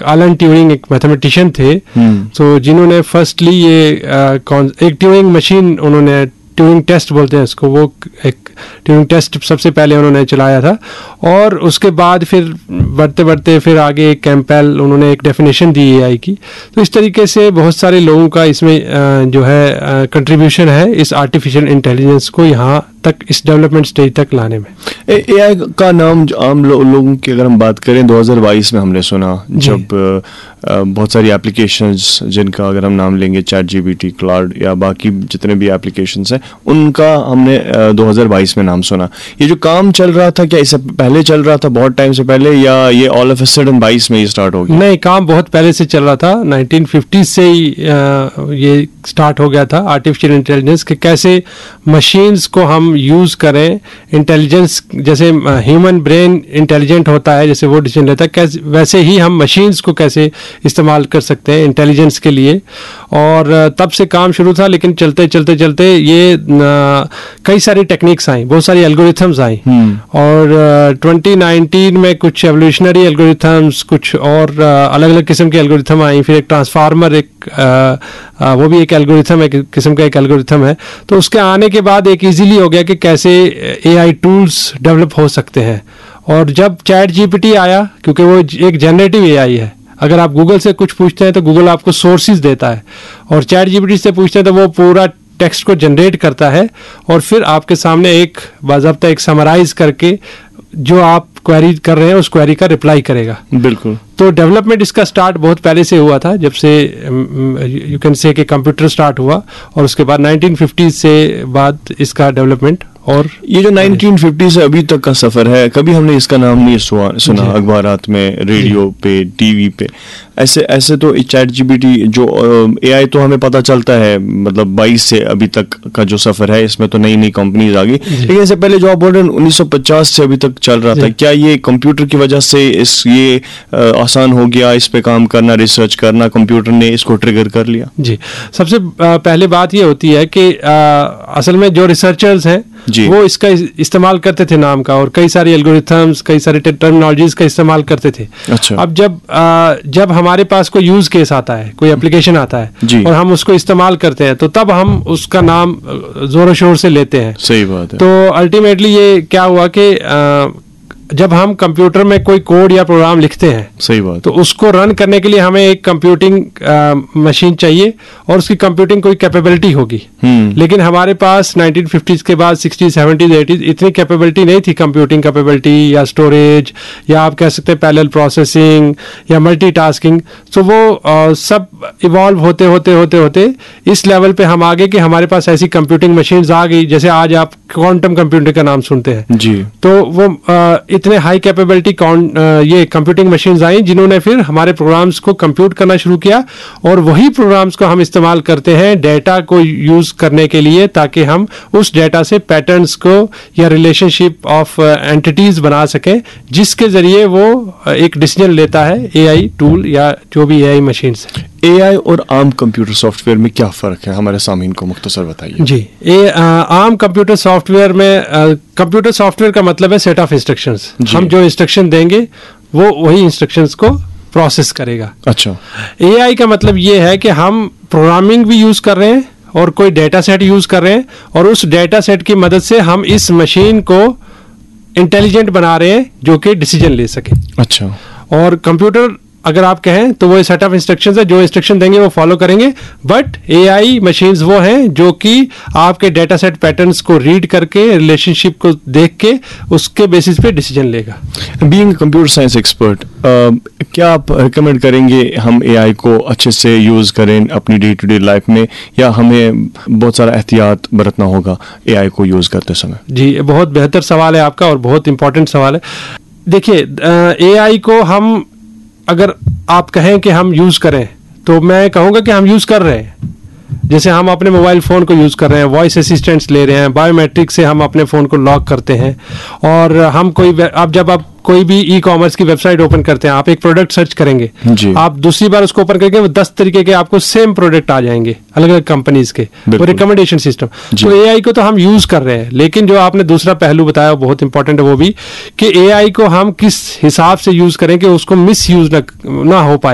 Alan Turing एक mathematician थे, तो जिन्होंने फर्स्टली ये एक ट्यूरिंग मशीन, उन्होंने ट्यूरिंग टेस्ट बोलते हैं इसको, वो एक ट्यूरिंग टेस्ट सबसे पहले उन्होंने चलाया था, और उसके बाद फिर बढ़ते बढ़ते फिर आगे कैम्पेल उन्होंने एक डेफिनेशन दी एआई की। तो इस तरीके से बहुत सारे लोगों का इसमें जो है कंट्रीब्यूशन है इस आर्टिफिशियल इंटेलिजेंस को यहाँ तक, इस डेवलपमेंट स्टेज तक लाने में। एआई का नाम आम लोगों की अगर हम बात करें 2022 में हमने सुना, जब बहुत सारी एप्लीकेशंस जिनका अगर हम नाम लेंगे ChatGPT, क्लाउड या बाकी जितने भी एप्लीकेशंस हैं, उनका हमने 2022 में नाम सुना। ये जो काम चल रहा था, क्या इससे पहले चल रहा था बहुत टाइम से पहले, या ये ऑल ऑफ अ सडन 22 में ये स्टार्ट हो गया? नहीं, काम बहुत पहले से चल रहा था, 1950 से ही ये स्टार्ट हो गया था आर्टिफिशियल इंटेलिजेंस के, कैसे मशीन्स को हम यूज करें इंटेलिजेंस, जैसे ह्यूमन ब्रेन इंटेलिजेंट होता है, जैसे वो डिसीजन लेता है, कैसे वैसे ही हम मशीन्स को कैसे इस्तेमाल कर सकते हैं इंटेलिजेंस के लिए। और तब से काम शुरू था, लेकिन चलते चलते चलते ये कई सारी टेक्निक्स आई, बहुत सारी एल्गोरिथम्स आई, और 2019 में कुछ एवोल्यूशनरी एल्गोरिथम्स, कुछ और अलग अलग किस्म के एल्गोरिथम आई, फिर एक ट्रांसफार्मर, वो भी एक एल्गोरिथम है, किस्म का एक एल्गोरिथम है। तो उसके आने के बाद एक इजीली हो गया कि कैसे एआई टूल्स डेवलप हो सकते हैं। और जब ChatGPT आया, क्योंकि वो एक जनरेटिव एआई है, अगर आप गूगल से कुछ पूछते हैं तो गूगल आपको सोर्सेज देता है, और ChatGPT से पूछते हैं तो वो पूरा टेक्स्ट को जनरेट करता है, और फिर आपके सामने एक बाज़ाब्ता एक समराइज करके जो आप क्वेरी कर रहे हैं उस क्वेरी का रिप्लाई करेगा। बिल्कुल। तो डेवलपमेंट इसका स्टार्ट बहुत पहले से हुआ था, जब से यू कैन से कि कंप्यूटर स्टार्ट हुआ, और उसके बाद 1950 से बाद इसका डेवलपमेंट। और ये जो 1950 से अभी तक का सफर है, कभी हमने इसका नाम नहीं सुना अखबारात में, रेडियो पे, टीवी पे, ऐसे तो ChatGPT जो एआई तो हमें पता चलता है, मतलब 22 से अभी तक का जो सफर है, इसमें तो नई नई कंपनीज आ गई, लेकिन इससे पहले जो आप बोल रहे हैं 1950 से अभी तक चल रहा था, क्या ये कंप्यूटर की वजह से ये आसान हो गया, इस पे काम करना, रिसर्च करना, कंप्यूटर ने इसको ट्रिगर कर लिया? जी, सबसे पहले बात ये होती है कि असल में जो रिसर्चर्स हैं वो इसका इस्तेमाल करते थे नाम का, और कई सारी एल्गोरिथम्स, कई सारी टर्मिनोलॉजीज का इस्तेमाल करते थे। अच्छा। अब जब हमारे पास कोई यूज केस आता है, कोई एप्लीकेशन आता है और हम उसको इस्तेमाल करते हैं, तो तब हम उसका नाम जोरों शोर से लेते हैं। सही बात है। तो अल्टीमेटली ये क्या हुआ कि जब हम कंप्यूटर में कोई कोड या प्रोग्राम लिखते हैं, सही बात, तो उसको रन करने के लिए हमें एक कंप्यूटिंग मशीन चाहिए, और उसकी कंप्यूटिंग कोई कैपेबिलिटी होगी। लेकिन हमारे पास 1950s के बाद 60s, 70s, 80s इतनी कैपेबिलिटी नहीं थी, कंप्यूटिंग कैपेबिलिटी या स्टोरेज, या आप कह सकते हैं पैरेलल प्रोसेसिंग या मल्टीटास्किंग। तो वो सब इवॉल्व होते होते होते होते इस लेवल पे हम आ गए कि हमारे पास ऐसी कंप्यूटिंग मशीन्स आ गई, जैसे आज आप क्वांटम कंप्यूटर का नाम सुनते हैं जी। तो वो इतने हाई कैपेबिलिटी ये कंप्यूटिंग मशीन्स आई, जिन्होंने फिर हमारे प्रोग्राम्स को कंप्यूट करना शुरू किया, और वही प्रोग्राम्स को हम इस्तेमाल करते हैं डेटा को यूज करने के लिए, ताकि हम उस डेटा से पैटर्न्स को या रिलेशनशिप ऑफ एंटिटीज बना सकें, जिसके जरिए वो एक डिसीजन लेता है एआई टूल या जो भी एआई मशीन्स है। एआई और आम कंप्यूटर सॉफ्टवेयर में क्या फ़र्क है, हमारे सामीन को मुख्तसर बताइए। जी, आम कंप्यूटर सॉफ्टवेयर में कंप्यूटर सॉफ्टवेयर का मतलब है सेट ऑफ इंस्ट्रक्शंस। हम जो इंस्ट्रक्शन देंगे वो वही इंस्ट्रक्शंस को प्रोसेस करेगा। अच्छा। एआई का मतलब ये है कि हम प्रोग्रामिंग भी यूज कर रहे हैं और कोई डेटा सेट यूज कर रहे हैं, और उस डेटा सेट की मदद से हम इस मशीन को इंटेलिजेंट बना रहे हैं जो कि डिसीजन ले सके। अच्छा। और कंप्यूटर अगर आप कहें तो वो सेट ऑफ इंस्ट्रक्शंस है, जो इंस्ट्रक्शन देंगे वो फॉलो करेंगे, बट एआई मशीन्स वो हैं जो कि आपके डेटा सेट पैटर्न्स को रीड करके, रिलेशनशिप को देख के उसके बेसिस पे डिसीजन लेगा। बीइंग कंप्यूटर साइंस एक्सपर्ट, क्या आप रिकमेंड करेंगे हम एआई को अच्छे से यूज़ करें अपनी डे टू डे लाइफ में, या हमें बहुत सारा एहतियात बरतना होगा एआई को यूज़ करते समय? जी, बहुत बेहतर सवाल है आपका, और बहुत इंपॉर्टेंट सवाल है। देखिए, एआई को हम अगर आप कहें कि हम यूज करें, तो मैं कहूँगा कि हम यूज कर रहे हैं। जैसे हम अपने मोबाइल फ़ोन को यूज़ कर रहे हैं, वॉइस असिस्टेंट्स ले रहे हैं, बायोमेट्रिक से हम अपने फ़ोन को लॉक करते हैं, और हम जब आप कोई भी ई कॉमर्स की वेबसाइट ओपन करते हैं, आप एक प्रोडक्ट सर्च करेंगे, आप दूसरी बार उसको ओपन करके वो 10 तरीके के आपको सेम प्रोडक्ट आ जाएंगे अलग अलग कंपनीज के, वो रिकमेंडेशन सिस्टम। तो एआई को तो हम यूज कर रहे हैं, लेकिन जो आपने दूसरा पहलू बताया बहुत इंपॉर्टेंट है वो भी, कि एआई को हम किस हिसाब से यूज करें कि उसको मिस यूज ना हो पाए।